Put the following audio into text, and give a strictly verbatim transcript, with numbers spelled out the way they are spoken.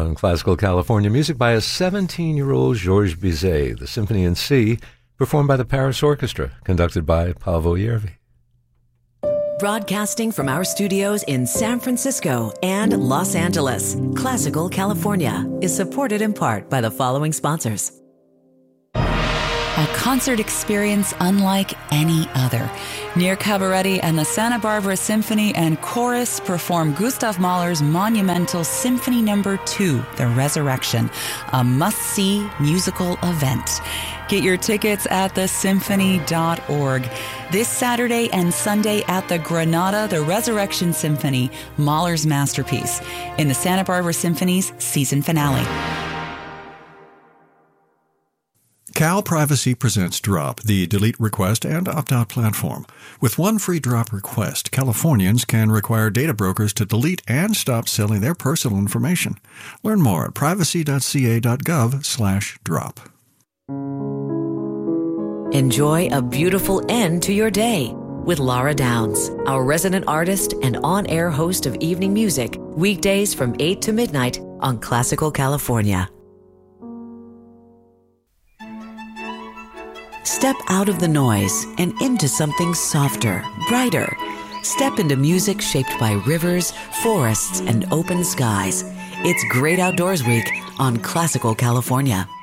on Classical California, music by a seventeen-year-old Georges Bizet, the Symphony in C, performed by the Paris Orchestra, conducted by Paavo Järvi. Broadcasting from our studios in San Francisco and Los Angeles, Classical California is supported in part by the following sponsors. A concert experience unlike any other. Nir Cabaretti and the Santa Barbara Symphony and Chorus perform Gustav Mahler's monumental Symphony Number Two, The Resurrection, a must-see musical event. Get your tickets at the symphony dot org. This Saturday and Sunday at the Granada, The Resurrection Symphony, Mahler's masterpiece, in the Santa Barbara Symphony's season finale. Cal Privacy presents Drop, the delete request and opt-out platform. With one free drop request, Californians can require data brokers to delete and stop selling their personal information. Learn more at privacy dot c a dot gov slash drop. Enjoy a beautiful end to your day with Laura Downs, our resident artist and on-air host of evening music, weekdays from eight to midnight on Classical California. Step out of the noise and into something softer, brighter. Step into music shaped by rivers, forests, and open skies. It's Great Outdoors Week on Classical California.